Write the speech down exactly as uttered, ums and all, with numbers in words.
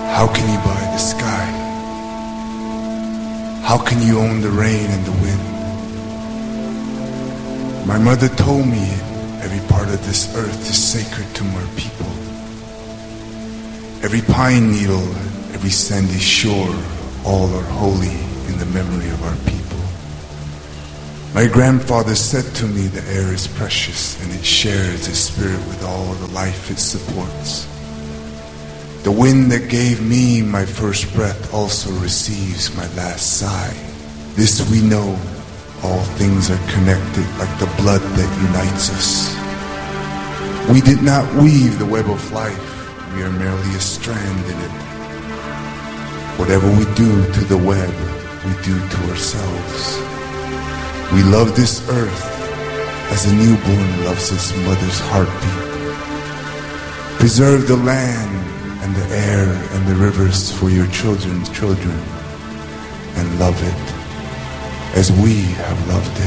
How can you buy the sky? How can you own the rain and the wind? My mother told me every part of this earth is sacred to my people. Every pine needle, every sandy shore, all are holy in the memory of our people. My grandfather said to me the air is precious and it shares its spirit with all the life it supports. The wind that gave me my first breath also receives my last sigh. This we know, all things are connected like the blood that unites us. We did not weave the web of life, we are merely a strand in it. Whatever we do to the web, we do to ourselves. We love this earth as a newborn loves its mother's heartbeat. Preserve the land and the air and the rivers for your children's children, and love it as we have loved it.